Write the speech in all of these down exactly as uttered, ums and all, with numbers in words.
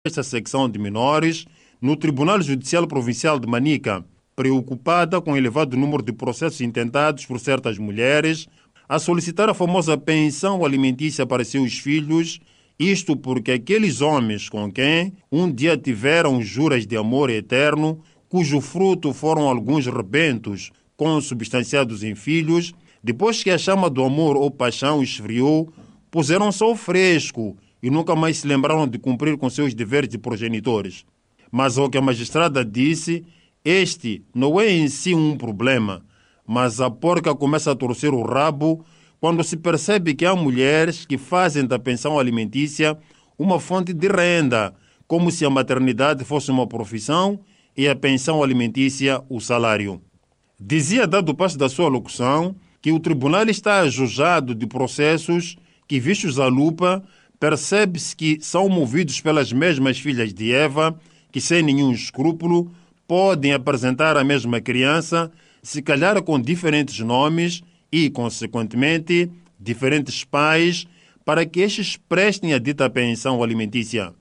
esta secção de menores no Tribunal Judicial Provincial de Manica, preocupada com o elevado número de processos intentados por certas mulheres a solicitar a famosa pensão alimentícia para seus filhos, isto porque aqueles homens com quem um dia tiveram juras de amor eterno, cujo fruto foram alguns rebentos consubstanciados em filhos, depois que a chama do amor ou paixão esfriou, puseram só o fresco e nunca mais se lembraram de cumprir com seus deveres de progenitores. Mas ao que a magistrada disse, este não é em si um problema, mas a porca começa a torcer o rabo quando se percebe que há mulheres que fazem da pensão alimentícia uma fonte de renda, como se a maternidade fosse uma profissão e a pensão alimentícia o salário. Dizia, dado passo da sua locução, que o tribunal está ajujado de processos que, vistos à lupa, percebe-se que são movidos pelas mesmas filhas de Eva, que sem nenhum escrúpulo podem apresentar a mesma criança, se calhar com diferentes nomes e, consequentemente, diferentes pais, para que estes prestem a dita pensão alimentícia.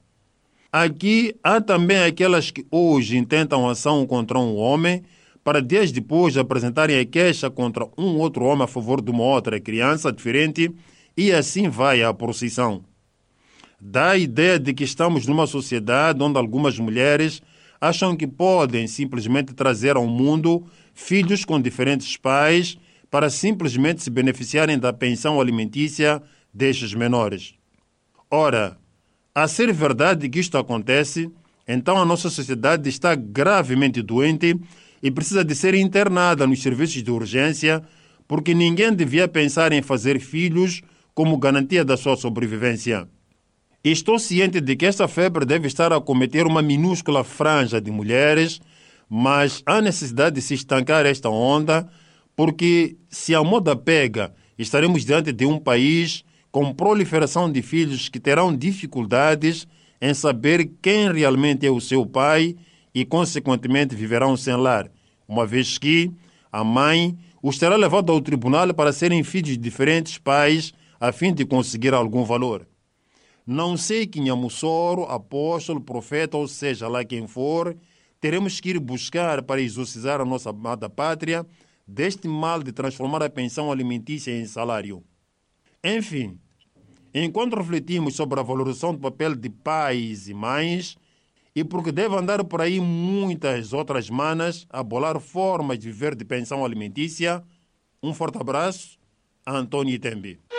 Aqui há também aquelas que hoje intentam ação contra um homem, para dias depois apresentarem a queixa contra um outro homem a favor de uma outra criança diferente, e assim vai a procissão. Dá a ideia de que estamos numa sociedade onde algumas mulheres acham que podem simplesmente trazer ao mundo filhos com diferentes pais para simplesmente se beneficiarem da pensão alimentícia destes menores. Ora, a ser verdade que isto acontece, então a nossa sociedade está gravemente doente e precisa de ser internada nos serviços de urgência, porque ninguém devia pensar em fazer filhos como garantia da sua sobrevivência. Estou ciente de que esta febre deve estar a cometer uma minúscula franja de mulheres, mas há necessidade de se estancar esta onda, porque se a moda pega, estaremos diante de um país com proliferação de filhos que terão dificuldades em saber quem realmente é o seu pai e, consequentemente, viverão sem lar, uma vez que a mãe os terá levado ao tribunal para serem filhos de diferentes pais a fim de conseguir algum valor. Não sei quem é Mussoro, apóstolo, profeta, ou seja lá quem for, teremos que ir buscar para exorcizar a nossa amada pátria deste mal de transformar a pensão alimentícia em salário. Enfim, enquanto refletimos sobre a valorização do papel de pais e mães, e porque deve andar por aí muitas outras manas a bolar formas de viver de pensão alimentícia, um forte abraço, Antônio Itembe.